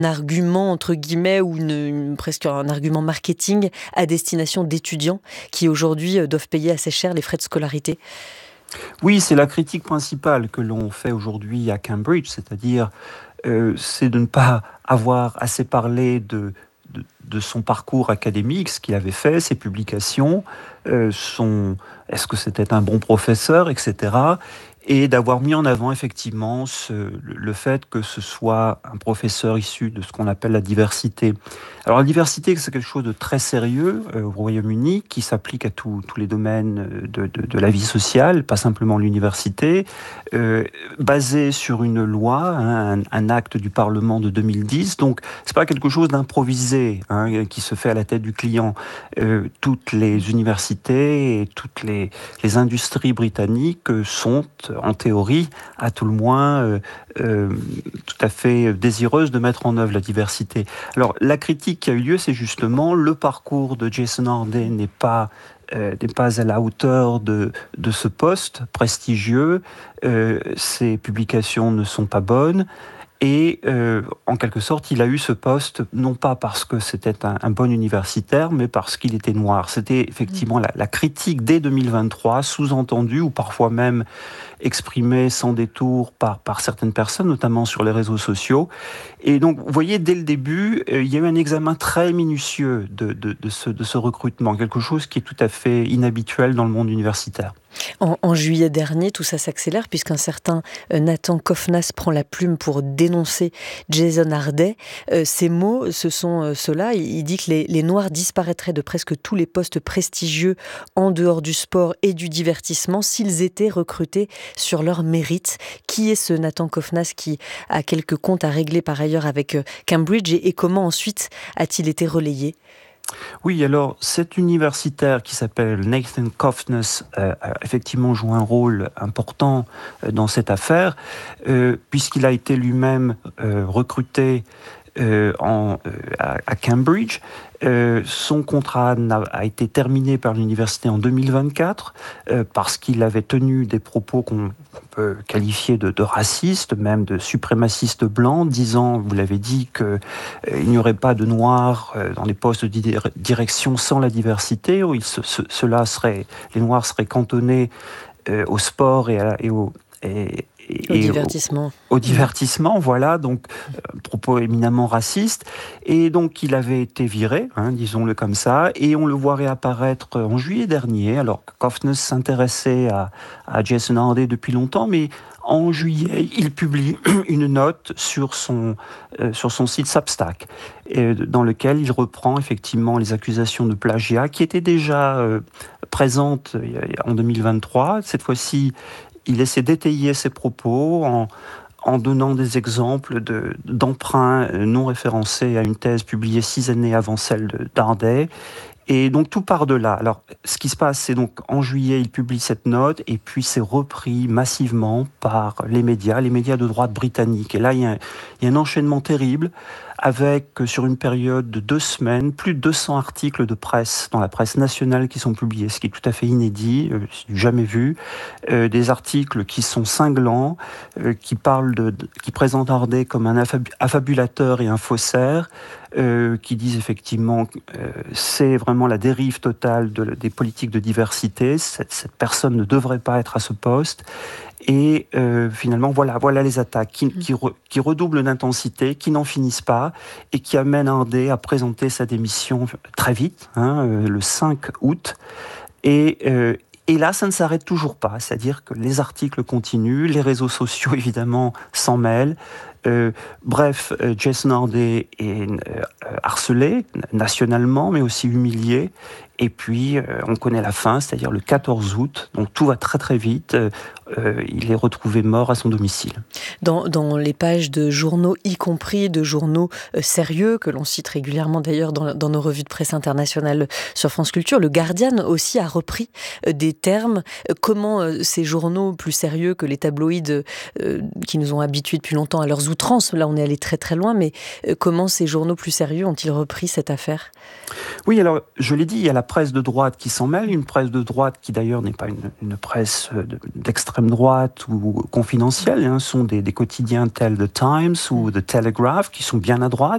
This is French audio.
argument entre guillemets ou presque un argument marketing à destination d'étudiants qui aujourd'hui doivent payer assez cher les frais de scolarité? Oui, c'est la critique principale que l'on fait aujourd'hui à Cambridge, c'est-à-dire c'est de ne pas avoir assez parlé de son parcours académique, ce qu'il avait fait, ses publications, est-ce que c'était un bon professeur, etc. Et d'avoir mis en avant effectivement le fait que ce soit un professeur issu de ce qu'on appelle la diversité. Alors la diversité, c'est quelque chose de très sérieux au Royaume-Uni, qui s'applique à tous les domaines de la vie sociale, pas simplement l'université, basé sur une loi, un acte du Parlement de 2010. Donc c'est pas quelque chose d'improvisé qui se fait à la tête du client. Toutes les universités et toutes les industries britanniques sont en théorie, à tout le moins, tout à fait désireuses de mettre en œuvre la diversité. Alors, la critique qui a eu lieu, c'est justement le parcours de Jason Harday n'est pas à la hauteur de ce poste prestigieux. Ses publications ne sont pas bonnes. Et en quelque sorte, il a eu ce poste, non pas parce que c'était un bon universitaire, mais parce qu'il était noir. C'était effectivement la critique dès 2023, sous-entendue, ou parfois même exprimée sans détour par certaines personnes, notamment sur les réseaux sociaux. Et donc, vous voyez, dès le début, il y a eu un examen très minutieux de ce recrutement, quelque chose qui est tout à fait inhabituel dans le monde universitaire. En juillet dernier, tout ça s'accélère puisqu'un certain Nathan Kofnas prend la plume pour dénoncer Jason Harday. Ces mots, ce sont ceux-là. Il dit que les Noirs disparaîtraient de presque tous les postes prestigieux en dehors du sport et du divertissement s'ils étaient recrutés sur leur mérite. Qui est ce Nathan Kofnas qui a quelques comptes à régler par ailleurs avec Cambridge et comment ensuite a-t-il été relayé ? Oui, alors cet universitaire qui s'appelle Nathan Kofnas a effectivement joué un rôle important dans cette affaire, puisqu'il a été lui-même recruté à Cambridge. Son contrat a été terminé par l'université en 2024 parce qu'il avait tenu des propos qu'on peut qualifier de racistes, même de suprémacistes blancs, disant, vous l'avez dit, qu'il n'y aurait pas de noirs dans les postes de direction sans la diversité, où les noirs seraient cantonnés au sport au divertissement. Au divertissement, voilà, donc propos éminemment racistes. Et donc il avait été viré, disons-le comme ça, et on le voit réapparaître en juillet dernier. Alors Kofnas s'intéressait à Jason Harday depuis longtemps, mais en juillet, il publie une note sur son site Substack, dans lequel il reprend effectivement les accusations de plagiat qui étaient déjà présentes en 2023. Cette fois-ci, il essaie d'étayer ses propos en donnant des exemples d'emprunts non référencés à une thèse publiée 6 années avant celle d'Harday. Et donc tout part de là. Alors ce qui se passe, c'est donc en juillet, il publie cette note et puis c'est repris massivement par les médias de droite britanniques. Et là, il y a un enchaînement terrible avec, sur une période de 2 semaines, plus de 200 articles de presse, dans la presse nationale, qui sont publiés, ce qui est tout à fait inédit, jamais vu. Des articles qui sont cinglants, qui présentent Harday comme un affabulateur et un faussaire, qui disent effectivement que c'est vraiment la dérive totale des politiques de diversité. Cette personne ne devrait pas être à ce poste. Et finalement, voilà les attaques qui redoublent d'intensité, qui n'en finissent pas et qui amènent Harday à présenter sa démission très vite, le 5 août. Et là, ça ne s'arrête toujours pas, c'est-à-dire que les articles continuent, les réseaux sociaux évidemment s'en mêlent. Bref, Jason Harday est harcelé nationalement, mais aussi humilié. Et puis, on connaît la fin, c'est-à-dire le 14 août, donc tout va très très vite. Il est retrouvé mort à son domicile. Dans les pages de journaux, y compris de journaux sérieux, que l'on cite régulièrement d'ailleurs dans nos revues de presse internationales sur France Culture, le Guardian aussi a repris des termes. Comment ces journaux plus sérieux que les tabloïds qui nous ont habitués depuis longtemps à leurs outrances, là on est allé très très loin, mais comment ces journaux plus sérieux ont-ils repris cette affaire ? Oui, alors je l'ai dit, il y a la presse de droite qui s'en mêle, une presse de droite qui d'ailleurs n'est pas une presse d'extrême droite ou confidentielle, sont des quotidiens tels The Times ou The Telegraph qui sont bien à droite.